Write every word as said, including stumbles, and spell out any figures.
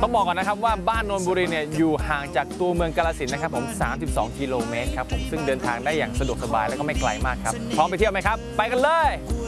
ต้องบอกก่อนนะครับว่าบ้านโนนบุรีเนี่ยอยู่ห่างจากตัวเมืองกาฬสินธุ์นะครับผมสามสิบสองกิโลเมตรครับผมซึ่งเดินทางได้อย่างสะดวกสบายและก็ไม่ไกลมากครับพร้อมไปเที่ยวไหมครับไปกันเลย